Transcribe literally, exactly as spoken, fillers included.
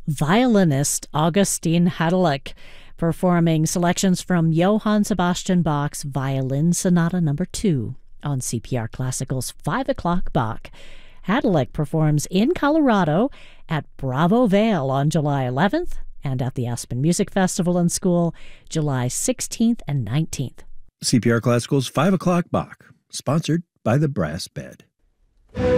violinist Augustin Hadelich, performing selections from Johann Sebastian Bach's Violin Sonata Number two on C P R Classical's five o'clock Bach. Hadelich performs in Colorado at Bravo Vale on July eleventh and at the Aspen Music Festival and School July sixteenth and nineteenth. C P R Classical's five o'clock Bach, sponsored by the Brass Bed.